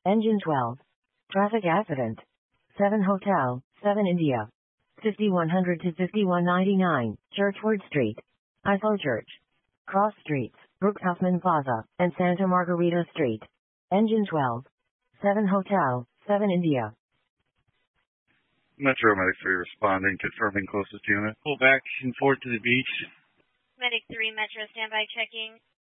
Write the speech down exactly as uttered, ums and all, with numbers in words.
Engine twelve. Traffic accident. seven Hotel, seven India. fifty-one hundred to fifty-one ninety-nine, Churchward Street. Eiffel Church. Cross Streets, Brookhoffman Plaza, and Santa Margarita Street. Engine twelve. seven Hotel, seven India. Metro Medic three responding, confirming closest unit. Pull back and forward to the beach. Medic three, Metro, standby checking.